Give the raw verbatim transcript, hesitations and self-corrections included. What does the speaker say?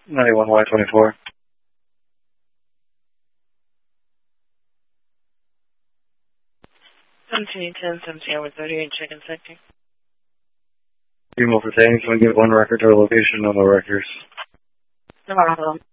ninety-one Y twenty-four. seventeen ten, seventeen hour thirty-eight, check-in sector. Female for Tang, can we give one record to our location? No more records. No problem.